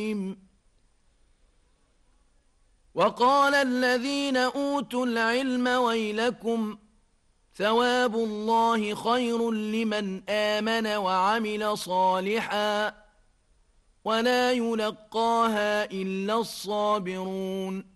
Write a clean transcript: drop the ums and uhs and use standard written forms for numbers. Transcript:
وقال الذين أوتوا العلم ويلكم ثواب الله خير لمن آمن وعمل صالحا ولا يلقاها إلا الصابرون